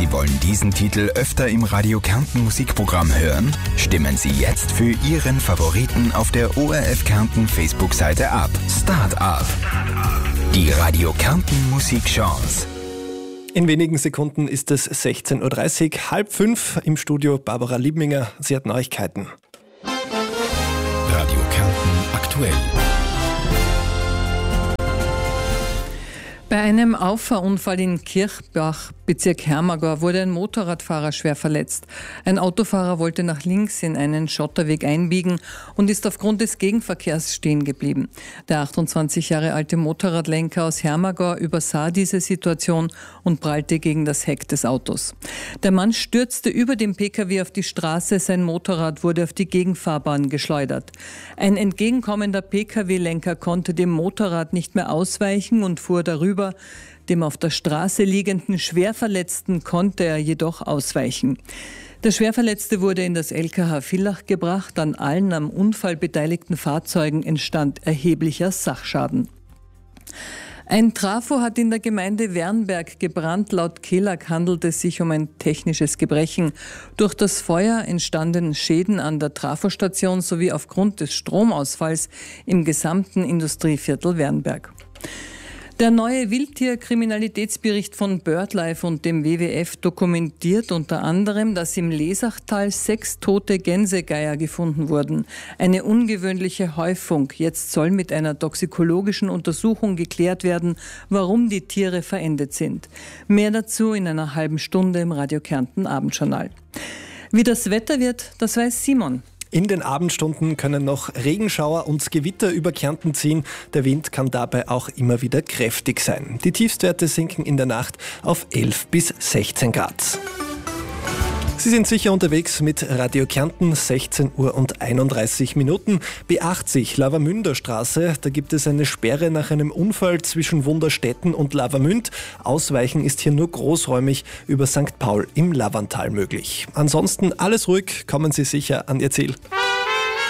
Sie wollen diesen Titel öfter im Radio Kärnten Musikprogramm hören? Stimmen Sie jetzt für Ihren Favoriten auf der ORF Kärnten Facebook-Seite ab. Start up. Die Radio Kärnten Musikchance. In wenigen Sekunden ist es 16.30 Uhr, 4:30 im Studio Barbara Liebminger. Sie hat Neuigkeiten. Radio Kärnten aktuell. Bei einem Auffahrunfall in Kirchbach, Bezirk Hermagor, wurde ein Motorradfahrer schwer verletzt. Ein Autofahrer wollte nach links in einen Schotterweg einbiegen und ist aufgrund des Gegenverkehrs stehen geblieben. Der 28 Jahre alte Motorradlenker aus Hermagor übersah diese Situation und prallte gegen das Heck des Autos. Der Mann stürzte über dem Pkw auf die Straße, sein Motorrad wurde auf die Gegenfahrbahn geschleudert. Ein entgegenkommender Pkw-Lenker konnte dem Motorrad nicht mehr ausweichen und fuhr darüber. Dem auf der Straße liegenden Schwerverletzten konnte er jedoch ausweichen. Der Schwerverletzte wurde in das LKH Villach gebracht. An allen am Unfall beteiligten Fahrzeugen entstand erheblicher Sachschaden. Ein Trafo hat in der Gemeinde Wernberg gebrannt. Laut KELAG handelt es sich um ein technisches Gebrechen. Durch das Feuer entstanden Schäden an der Trafostation sowie aufgrund des Stromausfalls im gesamten Industrieviertel Wernberg. Der neue Wildtierkriminalitätsbericht von BirdLife und dem WWF dokumentiert unter anderem, dass im Lesachtal 6 tote Gänsegeier gefunden wurden. Eine ungewöhnliche Häufung. Jetzt soll mit einer toxikologischen Untersuchung geklärt werden, warum die Tiere verendet sind. Mehr dazu in einer halben Stunde im Radio Kärnten Abendjournal. Wie das Wetter wird, das weiß Simon. In den Abendstunden können noch Regenschauer und Gewitter über Kärnten ziehen. Der Wind kann dabei auch immer wieder kräftig sein. Die Tiefstwerte sinken in der Nacht auf 11 bis 16 Grad. Sie sind sicher unterwegs mit Radio Kärnten, 16 Uhr und 31 Minuten. B80 Lavamünder Straße, da gibt es eine Sperre nach einem Unfall zwischen Wunderstetten und Lavamünd. Ausweichen ist hier nur großräumig über St. Paul im Lavantal möglich. Ansonsten alles ruhig, kommen Sie sicher an Ihr Ziel.